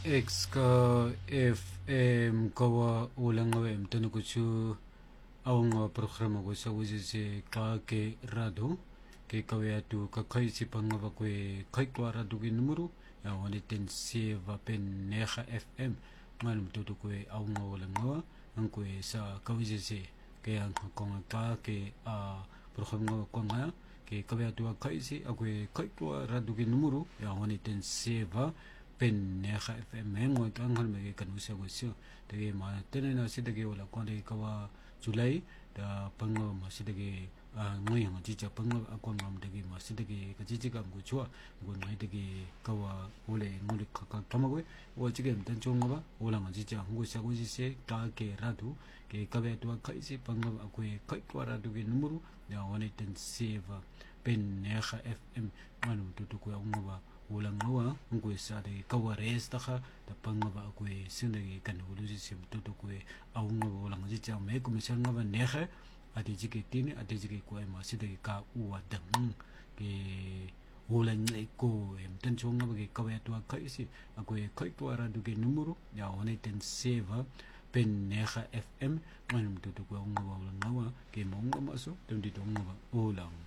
X ka FM kawa ulang awem tanu kuchu awang programa ko sa wisi ka ke rado ke kawe atu ka kai si pangaba ko kai ko rado ki numero ya wani ten seva pen neha FM malum tutu ko awang ulang awa ang ko sa kawisi si ke ang kong ka ke programa ko nga ke kawe atu kai si ako kai ko rado ki numero ya wani ten seva pen neha FM ngo ang hal me kan usya go syo de ma tene na si de wala ko de kawa Julai da pangno ma si de ngoi ang ji cha pangno akon ngam de ma si de ka ji ji kam go chwa go ngai de kawa ole ngoli ka tamago o ji ge tan chong ba ola ma ji cha ngo sya go ji se ka ke radu ke ka be to kai si pangno ako kai ko radu ge numero ya wani ten seva pen neha FM manu tu ko ngo ba ulang awa ngwe sa de kawares ta kha ta pangaba ko sindagi kan hulu si sim to ko awung ulang ji cha me ko misal ngaba ne kha ati ji ke tini ati ji ke ko ma si de ka u wa dang ke ulang le ko em tan chong ngaba ke kawa to ka isi ko kai to ara du ke numero ya one ten seva pen ne kha FM manum to ko ngwa ulang awa ke mo ngwa so dem di dong ngwa ulang